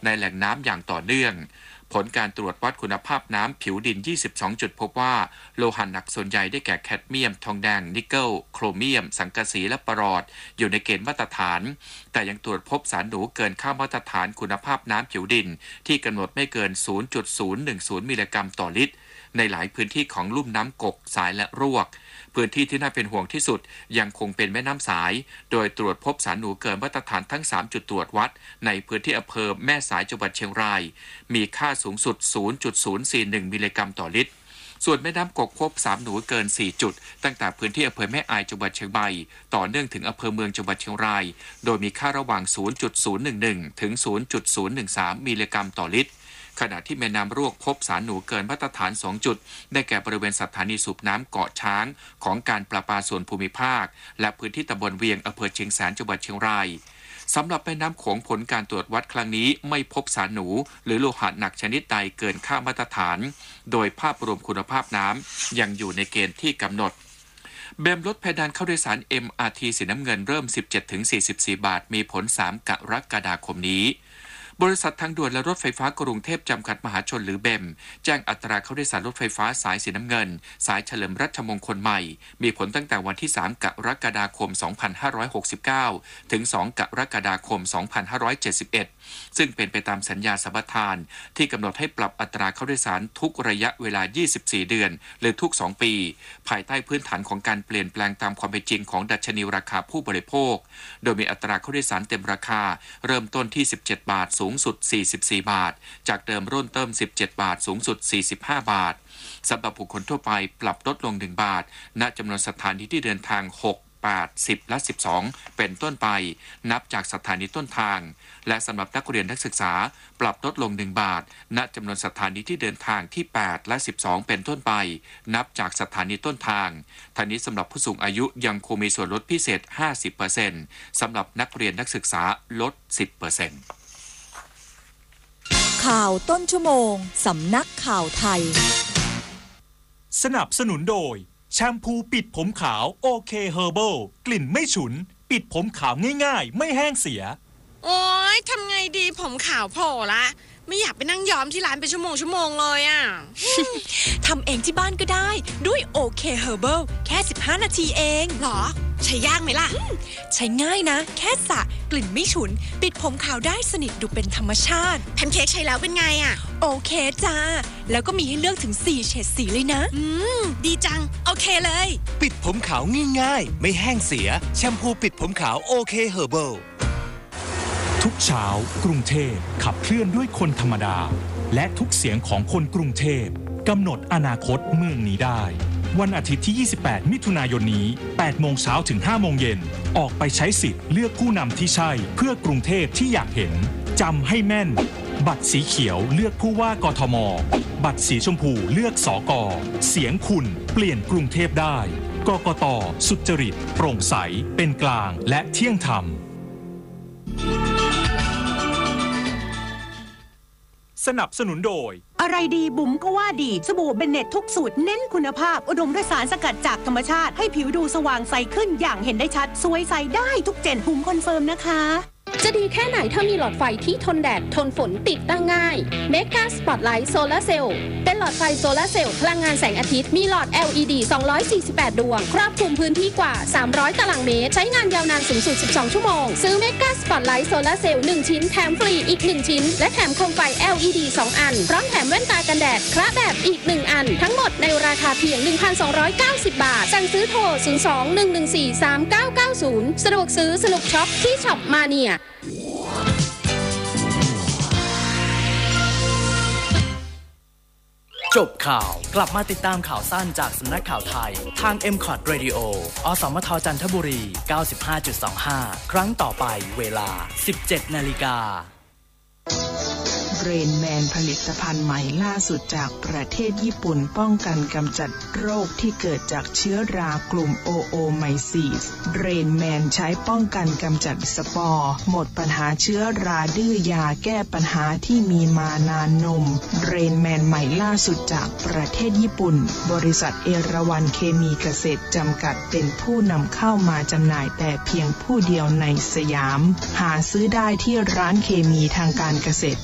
ในแหล่งน้ำอย่างต่อเนื่องผลการตรวจวัดคุณภาพน้ำผิวดิน22จุดพบว่าโลหะหนักส่วนใหญ่ได้แก่แคดเมียมทองแดงนิกเกิลโครเมียมสังกะสีและปรอดอยู่ในเกณฑ์มาตรฐานแต่ยังตรวจพบสารหนูเกินค่ามาตรฐานคุณภาพน้ำผิวดินที่กำหนดไม่เกิน 0.010 มิลลิกรัมต่อลิตรในหลายพื้นที่ของลุ่มน้ำกกสายและรวกพื้นที่ที่น่าเป็นห่วงที่สุดยังคงเป็นแม่น้ำสายโดยตรวจพบสารหนูเกินมาตรฐานทั้ง3จุดตรวจวัดในพื้นที่อำเภอแม่สายจังหวัดเชียงรายมีค่าสูงสุด 0.041 มิลลิกรัมต่อลิตรส่วนแม่น้ำกกพบสารหนูเกิน4จุดตั้งแต่พื้นที่อำเภอแม่อายจังหวัดเชียงใหม่ต่อเนื่องถึงอำเภอเมืองจังหวัดเชียงรายโดยมีค่าระหว่าง 0.011 ถึง 0.013 มิลลิกรัมต่อลิตรขณะที่แม่น้ำรวกพบสารหนูเกินมาตรฐาน2จุดได้แก่บริเวณสถานีสูบน้ำเกาะช้างของการประปาส่วนภูมิภาคและพื้นที่ตำบลเวียงอำเภอเชียงแสนจังหวัดเชียงรายสำหรับแม่น้ำโขงผลการตรวจวัดครั้งนี้ไม่พบสารหนูหรือโลหะหนักชนิดใดเกินค่ามาตรฐานโดยภาพรวมคุณภาพน้ำยังอยู่ในเกณฑ์ที่กำหนดเบมลดเพดานเข้าโดยสาร MRT สีน้ำเงินเริ่ม 17-44 บาทมีผล3 กรกฎาคมนี้บริษัททางด่วนและรถไฟฟ้ากรุงเทพจำกัดมหาชนหรือเบมแจ้งอัตราเข้าโดยสารรถไฟฟ้าสายสีน้ำเงินสายเฉลิมรัชมงคลใหม่มีผลตั้งแต่วันที่3 กรกฎาคม 2569 ถึง 2 กรกฎาคม 2571 ซึ่งเป็นไปตามสัญญาสัมปทานที่กำหนดให้ปรับอัตราเข้าโดยสารทุกระยะเวลา 24 เดือนหรือทุก 2 ปีภายใต้พื้นฐานของการเปลี่ยนแปลงตามความเป็นจริงของดัชนีราคาผู้บริโภคโดยมีอัตราเข้าโดยสารเต็มราคาเริ่มต้นที่17 บาทสูงสุด44 บาทจากเดิมเริ่มต้น17 บาทสูงสุด45 บาทสำหรับบุคคลทั่วไปปรับลดลง1บาทณจำนวนสถานีที่เดินทาง6 8 10 และ 12เป็นต้นไปนับจากสถานีต้นทางและสำหรับนักเรียนนักศึกษาปรับลดลง1บาทณจำนวนสถานีที่เดินทางที่8และ12เป็นต้นไปนับจากสถานีต้นทางทั้งนี้สำหรับผู้สูงอายุยังคงมีส่วนลดพิเศษ 50% สำหรับนักเรียนนักศึกษาลด 10% ข่าวต้นชั่วโมงสำนักข่าวไทยสนับสนุนโดยแชมพูปิดผมขาวโอเคเฮอร์เบิลกลิ่นไม่ฉุนปิดผมขาวง่ายๆไม่แห้งเสียโอ๊ยทำไงดีผมขาวโผล่ละไม่อยากไปนั่งย้อมที่ร้านเป็นชั่วโมงเลยอ่ะทำเองที่บ้านก็ได้ด้วยโอเคเฮอร์เบิลแค่15นาทีเองหรอใช้ยากไหมล่ะใช้ง่ายนะแค่สระกลิ่นไม่ฉุนปิดผมขาวได้สนิทดูเป็นธรรมชาติแพนเค้กใช้แล้วเป็นไงอ่ะโอเคจ้าแล้วก็มีให้เลือกถึง4เฉดสีเลยนะดีจังโอเคเลยปิดผมขาวง่ายๆไม่แห้งเสียแชมพูปิดผมขาวโอเคเฮอร์เบิลทุกเช้ากรุงเทพขับเคลื่อนด้วยคนธรรมดาและทุกเสียงของคนกรุงเทพกำหนดอนาคตเมืองนี้ได้วันอาทิตย์ที่28มิถุนายนนี้8โมงเช้าถึง5โมงเย็นออกไปใช้สิทธิ์เลือกผู้นำที่ใช่เพื่อกรุงเทพที่อยากเห็นจำให้แม่นบัตรสีเขียวเลือกผู้ว่ากทมบัตรสีชมพูเลือกสก.เสียงคุณเปลี่ยนกรุงเทพได้กกต.สุจริตโปร่งใสเป็นกลางและเที่ยงธรรมสนับสนุนโดยอะไรดีบุ๋มก็ว่าดีสบู่เบนเน็ตทุกสูตรเน้นคุณภาพอุดมด้วยสารสกัดจากธรรมชาติให้ผิวดูสว่างใสขึ้นอย่างเห็นได้ชัดสวยใสได้ทุกเจนบุ๋มคอนเฟิร์มนะคะจะดีแค่ไหนถ้ามีหลอดไฟที่ทนแดดทนฝนติดตั้งง่ายเมกาสปอตไลท์โซลาร์เซลล์เป็นหลอดไฟโซลาร์เซลล์พลังงานแสงอาทิตย์มีหลอด LED 248 ดวงครอบคลุมพื้นที่กว่า300ตารางเมตรใช้งานยาวนานสูงสุด12ชั่วโมงซื้อเมกาสปอตไลท์โซลาร์เซลล์1ชิ้นแถมฟรีอีก1ชิ้นและแถมโคมไฟ LED 2 อันพร้อมแถมแว่นตากันแดดคละแบบอีก1อันทั้งหมดในราคาเพียง 1,290 บาทสั่งซื้อโทร 02-114-3990 สะดวกซื้อสนุกช็อปที่ช็อปมาเนียจบข่าวกลับมาติดตามข่าวสั้นจากสำนักข่าวไทยทาง MCOT Radio อสมทจันทบุรี 95.25 ครั้งต่อไปเวลา 17:00 น. เรนแมนผลิตภัณฑ์ใหม่ล่าสุดจากประเทศญี่ปุ่นป้องกันกำจัดโรคที่เกิดจากเชื้อรากลุ่มโอโอไมซีสเรนแมนใช้ป้องกันกำจัดสปอร์หมดปัญหาเชื้อราดื้อยาแก้ปัญหาที่มีมานานนมเรนแมนใหม่ล่าสุดจากประเทศญี่ปุ่นบริษัทเอราวัณเคมีเกษตรจำกัดเป็นผู้นำเข้ามาจำหน่ายแต่เพียงผู้เดียวในสยามหาซื้อได้ที่ร้านเคมีทางการเกษตร